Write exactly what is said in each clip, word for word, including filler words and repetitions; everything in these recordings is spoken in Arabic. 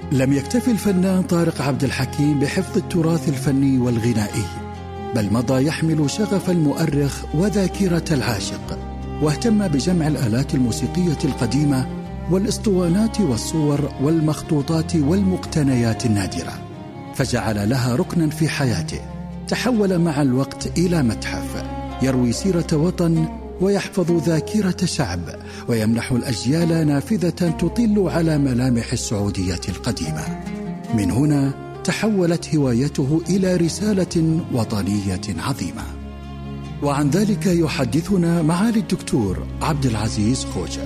لم يكتفي الفنان طارق عبد الحكيم بحفظ التراث الفني والغنائي، بل مضى يحمل شغف المؤرخ وذاكرة العاشق، واهتم بجمع الآلات الموسيقية القديمة والاسطوانات والصور والمخطوطات والمقتنيات النادرة، فجعل لها ركنا في حياته. تحول مع الوقت إلى متحف يروي سيرة وطن ويحفظ ذاكرة شعب، ويمنح الأجيال نافذة تطل على ملامح السعودية القديمة. من هنا تحولت هوايته إلى رسالة وطنية عظيمة. وعن ذلك يحدثنا معالي الدكتور عبد العزيز خوجة.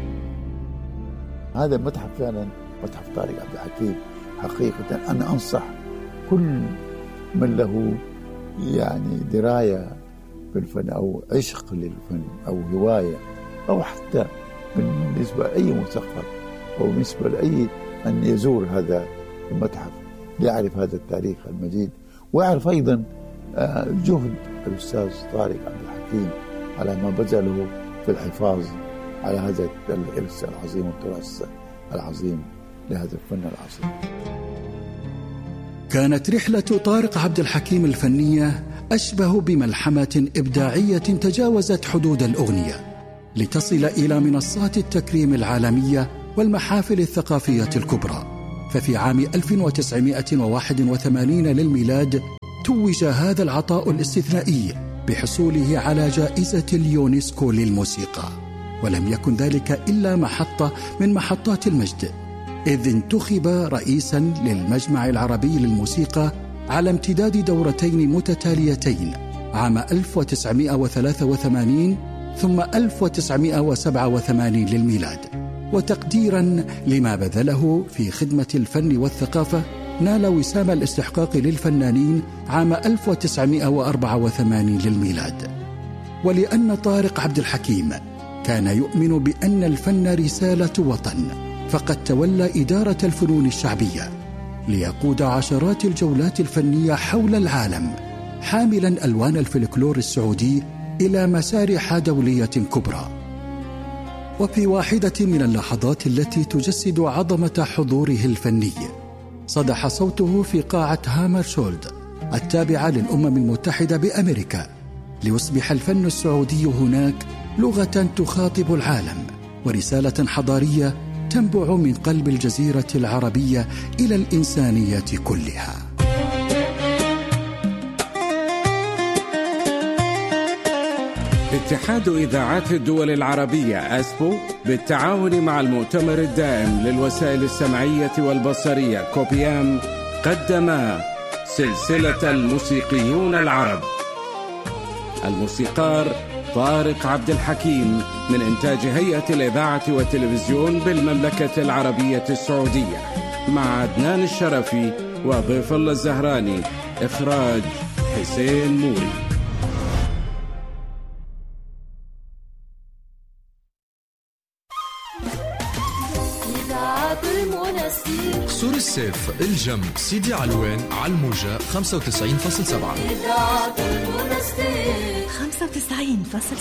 هذا المتحف فعلا متحف طارق عبد الحكيم. حقيقة أنا أنصح كل من له يعني دراية بالفن أو عشق للفن أو هواية، أو حتى بالنسبة لأي مثقف أو بالنسبة لأي أن يزور هذا المتحف ليعرف هذا التاريخ المجيد، ويعرف أيضا جهد الأستاذ طارق عبد الحكيم على ما بذله في الحفاظ على هذا الإرث العظيم والتراث العظيم لهذا الفن العظيم. كانت رحلة طارق عبد الحكيم الفنية أشبه بملحمة إبداعية تجاوزت حدود الأغنية لتصل إلى منصات التكريم العالمية والمحافل الثقافية الكبرى. ففي عام ألف وتسعمائة وواحد وثمانين للميلاد توج هذا العطاء الاستثنائي بحصوله على جائزة اليونسكو للموسيقى، ولم يكن ذلك إلا محطة من محطات المجد، إذ انتخب رئيسا للمجمع العربي للموسيقى على امتداد دورتين متتاليتين عام ألف وتسعمائة وثلاثة وثمانين ثم ألف وتسعمائة وسبعة وثمانين للميلاد. وتقديرا لما بذله في خدمة الفن والثقافة نال وسام الاستحقاق للفنانين عام ألف وتسعمائة وأربعة وثمانين للميلاد. ولأن طارق عبد الحكيم كان يؤمن بأن الفن رسالة وطن، فقد تولى إدارة الفنون الشعبية ليقود عشرات الجولات الفنية حول العالم، حاملا ألوان الفلكلور السعودي إلى مسارح دولية كبرى. وفي واحدة من اللحظات التي تجسد عظمة حضوره الفني صدح صوته في قاعة هامرشولد التابعة للأمم المتحدة بأمريكا، ليصبح الفن السعودي هناك لغة تخاطب العالم ورسالة حضارية تنبع من قلب الجزيرة العربية إلى الإنسانية كلها. اتحاد إذاعات الدول العربية أسبو بالتعاون مع المؤتمر الدائم للوسائل السمعية والبصرية كوبيام قدم سلسلة الموسيقيون العرب. الموسيقار طارق عبد الحكيم من إنتاج هيئة الإذاعة والتلفزيون بالمملكة العربية السعودية، مع عدنان الشرفي وضيف الله الزهراني، إخراج حسين موري. سور السيف، الجم، سيدي علوان، على الموجة خمسة وتسعين فاصلة سبعة. خمسة وتسعين فاصلة